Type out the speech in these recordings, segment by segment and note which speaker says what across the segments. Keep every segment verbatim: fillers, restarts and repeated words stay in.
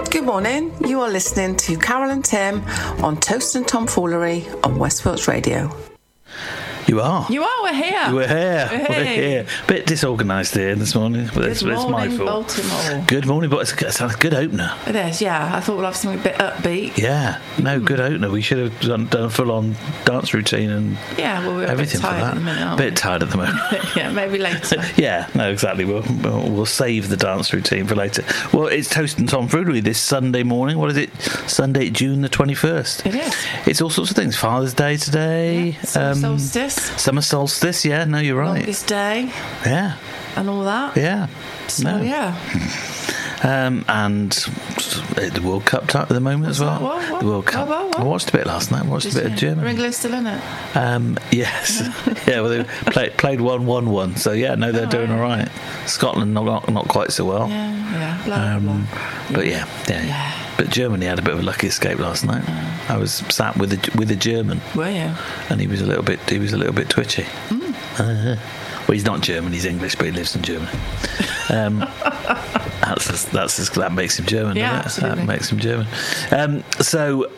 Speaker 1: Good morning. You are listening to Carol and Tim on Toast and Tomfoolery on West Wilts Radio.
Speaker 2: You are.
Speaker 3: You are. We're here.
Speaker 2: We're here.
Speaker 3: We're,
Speaker 2: We're here. Bit disorganised here this morning, but
Speaker 3: Good
Speaker 2: it's,
Speaker 3: morning,
Speaker 2: it's my fault.
Speaker 3: Baltimore.
Speaker 2: Good morning, but it's, it's a good opener.
Speaker 3: It is, yeah. I thought we'll have something a bit upbeat.
Speaker 2: Yeah. No, good opener. We should have done, done a full-on dance routine and
Speaker 3: yeah, well, we're
Speaker 2: everything
Speaker 3: a bit tired
Speaker 2: for that.
Speaker 3: at the minute, aren't
Speaker 2: a bit
Speaker 3: we?
Speaker 2: tired at the moment.
Speaker 3: Yeah, maybe later.
Speaker 2: Yeah, no, exactly. We'll, we'll we'll save the dance routine for later. Well, it's Toast and Tomfoolery this Sunday morning. What is it? Sunday, June the twenty-first.
Speaker 3: It is.
Speaker 2: It's all sorts of things. Father's Day today.
Speaker 3: Yeah, summer
Speaker 2: um,
Speaker 3: solstice.
Speaker 2: Summer solstice. Yeah, no, you're right.
Speaker 3: Longest day.
Speaker 2: Yeah.
Speaker 3: And all that.
Speaker 2: Yeah.
Speaker 3: So,
Speaker 2: no.
Speaker 3: yeah.
Speaker 2: Um, and the World Cup time at the moment
Speaker 3: What's
Speaker 2: as well.
Speaker 3: that? What, what?
Speaker 2: The World Cup.
Speaker 3: What, what, what?
Speaker 2: I watched a bit last night. I watched
Speaker 3: Did
Speaker 2: a bit
Speaker 3: you?
Speaker 2: of Germany.
Speaker 3: Are England still in it?
Speaker 2: Um, yes. yeah, well, they play, played one one one. So, yeah, no, they're
Speaker 3: Oh,
Speaker 2: doing
Speaker 3: right.
Speaker 2: all right. Scotland, not, not, not quite so well.
Speaker 3: Yeah, yeah. Blah,
Speaker 2: Um,
Speaker 3: blah.
Speaker 2: but, yeah, yeah,
Speaker 3: Yeah.
Speaker 2: But Germany had a bit of a lucky escape last night.
Speaker 3: Oh.
Speaker 2: I was sat with a, with a German.
Speaker 3: Were you?
Speaker 2: And he was a little bit, he was a little bit twitchy.
Speaker 3: Mm.
Speaker 2: Uh, well, he's not German, he's English, but he lives in Germany. Um, that's just, that's just, that makes him German,
Speaker 3: Yeah,
Speaker 2: doesn't it?
Speaker 3: absolutely.
Speaker 2: That makes him German. Um, so,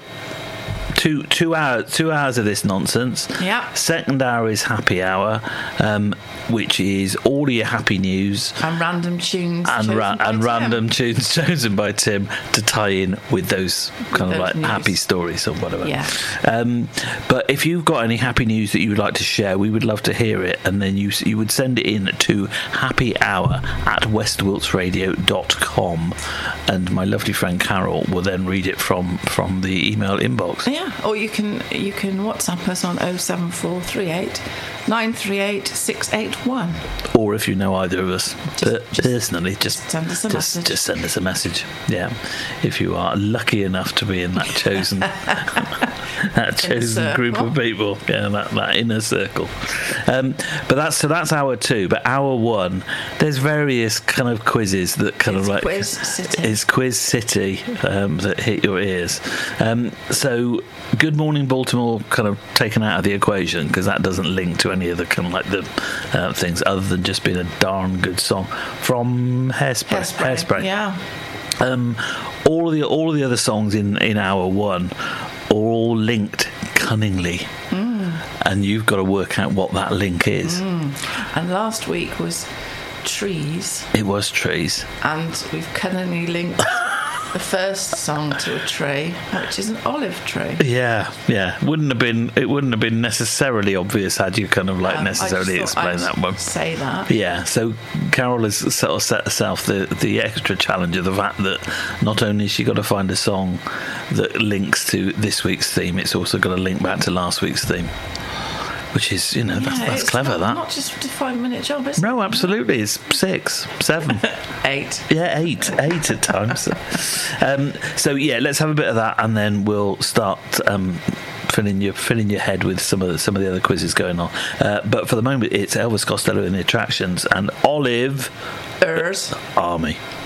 Speaker 2: two two hours two hours of this nonsense.
Speaker 3: Yeah.
Speaker 2: Second hour is happy hour, um, which is all your happy news
Speaker 3: And random tunes.
Speaker 2: and
Speaker 3: chosen
Speaker 2: ra-
Speaker 3: by
Speaker 2: and
Speaker 3: Tim.
Speaker 2: random tunes chosen by Tim to tie in with those kind of
Speaker 3: those
Speaker 2: like
Speaker 3: news.
Speaker 2: happy stories or whatever.
Speaker 3: Yeah.
Speaker 2: Um, but if you've got any happy news that you would like to share, we would love to hear it, and then you you would send it in to happy hour at west wilts radio dot com, and my lovely friend Carol will then read it from from the email inbox.
Speaker 3: Yeah, or you can you can WhatsApp us on oh seven four three eight nine three eight six eight one.
Speaker 2: Or if you know either of us
Speaker 3: Just-
Speaker 2: per-
Speaker 3: just
Speaker 2: personally, just
Speaker 3: send us a
Speaker 2: just,
Speaker 3: message.
Speaker 2: just send us a message. Yeah, if you are lucky enough to be in that chosen that chosen group of people, yeah, that, that inner circle. Um, but that's so that's hour two. But hour one, there's various kind of quizzes that kind
Speaker 3: It's
Speaker 2: of like
Speaker 3: Quiz City.
Speaker 2: It's Quiz City um, that hit your ears. Um, so. Good Morning Baltimore kind of taken out of the equation because that doesn't link to any of the kind of like the uh, things other than just being a darn good song from Hairspray.
Speaker 3: Hairspray. Yeah.
Speaker 2: Um, all of the all of the other songs in, in hour one are all linked cunningly, mm. and you've got to work out what that link is.
Speaker 3: Mm. And last week was trees,
Speaker 2: It was trees.
Speaker 3: and we've cunningly linked the first song to a tree, which is an olive tree.
Speaker 2: Yeah, yeah. Wouldn't have been. It wouldn't have been necessarily obvious had you kind of like
Speaker 3: Um, I
Speaker 2: necessarily
Speaker 3: just thought
Speaker 2: explained
Speaker 3: I'd
Speaker 2: that one.
Speaker 3: Say that.
Speaker 2: Yeah, so Carol has sort of set herself the, the extra challenge of the fact that not only has she got to find a song that links to this week's theme, it's also got to link back to last week's theme, which is, you know, that's,
Speaker 3: Yeah,
Speaker 2: that's
Speaker 3: it's
Speaker 2: clever,
Speaker 3: not,
Speaker 2: that.
Speaker 3: Not just a five-minute job, is it?
Speaker 2: No, absolutely. It's six, seven.
Speaker 3: Eight.
Speaker 2: Yeah, eight, eight at times. Um, so yeah, let's have a bit of that, and then we'll start um, filling your filling your head with some of the, some of the other quizzes going on. Uh, but for the moment, it's Elvis Costello in the Attractions and Olive
Speaker 3: Ers.
Speaker 2: Army.